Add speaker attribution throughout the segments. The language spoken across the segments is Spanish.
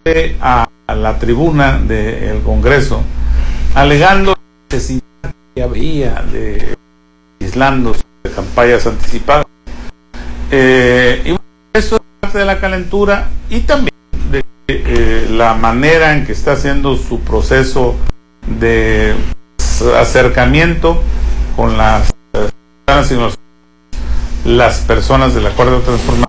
Speaker 1: a la tribuna del Congreso, alegando la necesidad que había de aislándose de campañas anticipadas. Y bueno, eso es parte de la calentura y también de la manera en que está haciendo su proceso de acercamiento con las personas de la Cuarta Transformación.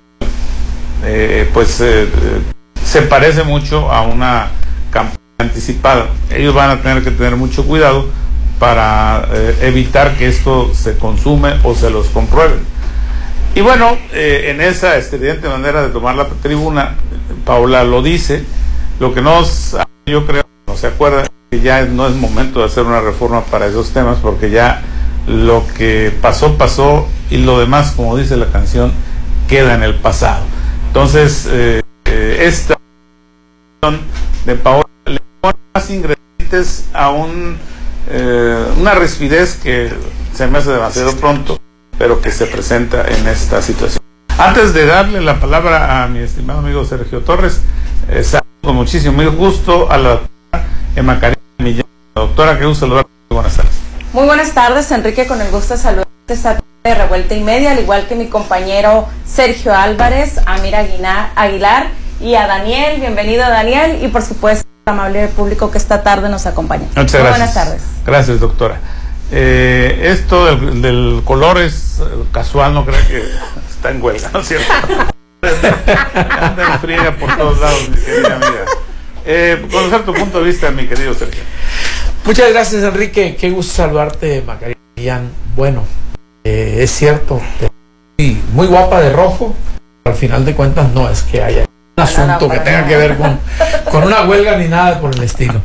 Speaker 1: Se parece mucho a una campaña anticipada. Ellos van a tener que tener mucho cuidado para evitar que esto se consume o se los comprueben. Y bueno, en esa estridente manera de tomar la tribuna, Paola lo dice, lo que yo creo, no se acuerda, que ya no es momento de hacer una reforma para esos temas, porque ya lo que pasó y lo demás, como dice la canción, queda en el pasado. Entonces, esta de Paola le pone más ingredientes a una rispidez que se me hace demasiado pronto, pero que se presenta en esta situación. Antes de darle la palabra a mi estimado amigo Sergio Torres, saludo con muchísimo gusto a la doctora Emma Karina Millán. Doctora, qué gusto saludarte. Buenas tardes.
Speaker 2: Muy buenas tardes, Enrique, con el gusto de saludarte esta tarde de Revuelta y Media, al igual que mi compañero Sergio Álvarez, a Mira Aguilar y a Daniel. Bienvenido, Daniel, y por supuesto al amable público que esta tarde nos acompaña.
Speaker 1: Muchas gracias.
Speaker 2: Buenas tardes.
Speaker 1: Gracias, doctora. Esto del color es casual, no creo que está en huelga, ¿no es cierto? Anda en friega por todos lados, mi querida amiga. Conocer tu punto de vista, mi querido Sergio.
Speaker 3: Muchas gracias, Enrique. Qué gusto saludarte, Macarillán. Bueno, es cierto, muy guapa de rojo, pero al final de cuentas no es que haya un asunto que tenga que ver con una huelga ni nada por el estilo.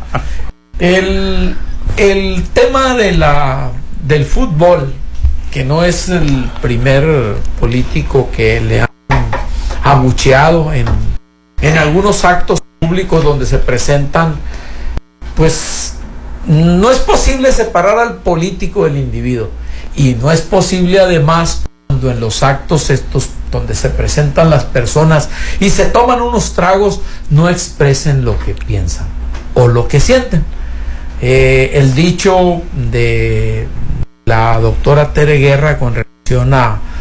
Speaker 3: El tema del fútbol, que no es el primer político que le han abucheado en algunos actos públicos donde se presentan, pues no es posible separar al político del individuo, y no es posible además cuando en los actos estos donde se presentan las personas y se toman unos tragos no expresen lo que piensan o lo que sienten. El dicho de la doctora Tere Guerra con relación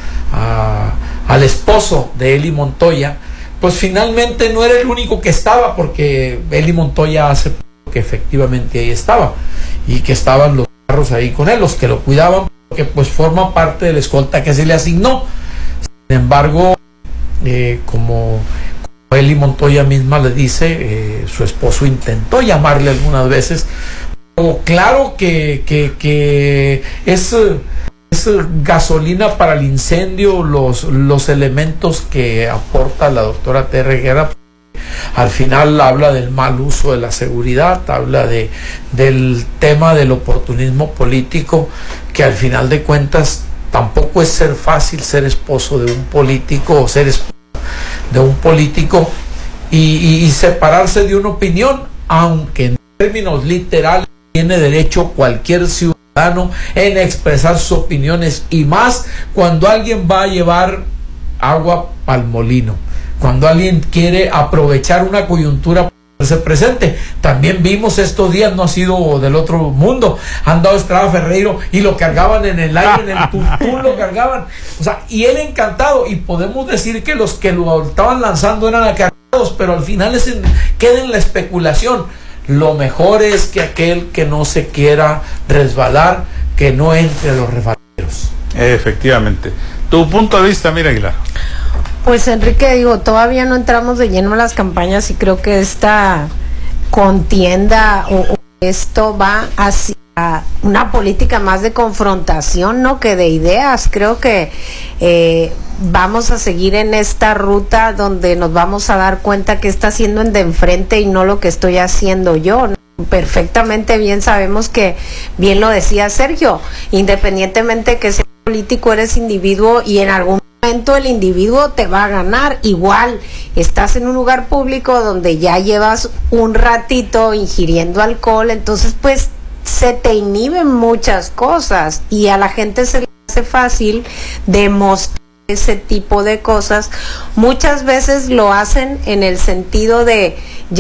Speaker 3: al esposo de Eli Montoya, pues finalmente no era el único que estaba, porque Eli Montoya hace que efectivamente ahí estaba, y que estaban los carros ahí con él, los que lo cuidaban, porque pues forma parte de la escolta que se le asignó. Sin embargo, como Eli Montoya misma le dice, su esposo intentó llamarle algunas veces. Claro que es gasolina para el incendio los elementos que aporta la doctora Tere Guerra. Al final habla del mal uso de la seguridad, habla del tema del oportunismo político, que al final de cuentas tampoco es ser fácil ser esposo de un político o ser esposa de un político y separarse de una opinión, aunque en términos literales tiene derecho cualquier ciudadano en expresar sus opiniones, y más cuando alguien va a llevar agua al molino, cuando alguien quiere aprovechar una coyuntura para hacerse presente. También vimos estos días, no ha sido del otro mundo, han dado Estrada Ferreiro y lo cargaban en el aire, en el tuntún lo cargaban, o sea, y él encantado, y podemos decir que los que lo estaban lanzando eran acarreados, pero al final queda en la especulación. Lo mejor es que aquel que no se quiera resbalar, que no entre a los resbaleros.
Speaker 1: Efectivamente. Tu punto de vista, Mira Aguilar.
Speaker 4: Pues Enrique, digo, todavía no entramos de lleno a las campañas, y creo que esta contienda o esto va hacia una política más de confrontación, ¿no?, que de ideas. Creo que vamos a seguir en esta ruta donde nos vamos a dar cuenta que está haciendo el de enfrente y no lo que estoy haciendo yo, ¿no? Perfectamente bien sabemos que, bien lo decía Sergio, independientemente que seas político, eres individuo, y en algún momento el individuo te va a ganar. Igual estás en un lugar público donde ya llevas un ratito ingiriendo alcohol, entonces pues se te inhiben muchas cosas, y a la gente se le hace fácil demostrar ese tipo de cosas. Muchas veces lo hacen en el sentido de